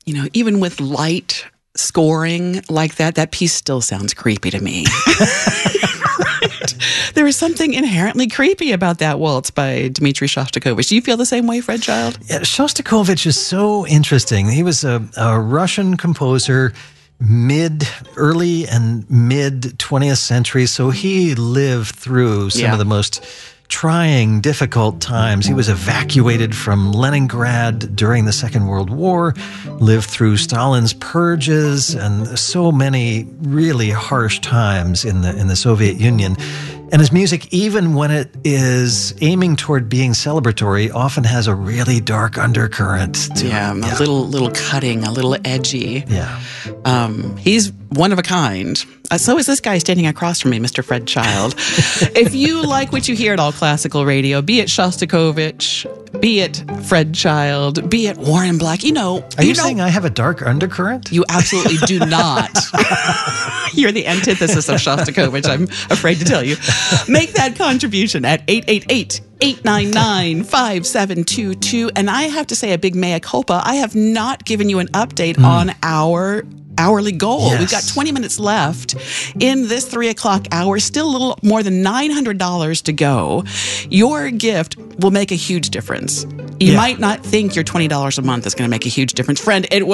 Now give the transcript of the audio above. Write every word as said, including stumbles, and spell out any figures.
you know, even with light scoring like that, that piece still sounds creepy to me. Right? There is something inherently creepy about that waltz by Dmitri Shostakovich. Do you feel the same way, Fred Child? Yeah, Shostakovich is so interesting. He was a, a Russian composer, mid, early and mid twentieth century. So he lived through some Yeah. of the most trying, difficult times. He was evacuated from Leningrad during the Second World War, lived through Stalin's purges, and so many really harsh times in the in the Soviet Union. And his music, even when it is aiming toward being celebratory, often has a really dark undercurrent to Yeah, it. a little, little cutting, a little edgy. Yeah. Um, he's one of a kind. Uh, so is this guy standing across from me, Mister Fred Child. If you like what you hear at All Classical Radio, be it Shostakovich, be it Fred Child, be it Warren Black, you know. Are you, know, saying I have a dark undercurrent? You absolutely do not. You're the antithesis of Shostakovich, I'm afraid to tell you. Make that contribution at eight eight eight, eight nine nine, five seven two two. And I have to say a big mea culpa. I have not given you an update mm. on our hourly goal. Yes. We've got twenty minutes left in this three o'clock hour, still a little more than nine hundred dollars to go. Your gift will make a huge difference. You yeah. might not think your twenty dollars a month is going to make a huge difference. Friend, it